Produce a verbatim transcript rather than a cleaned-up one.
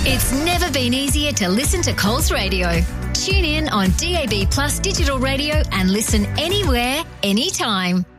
It's never been easier to listen to Coles Radio. Tune in on D A B Plus digital radio and listen anywhere, anytime.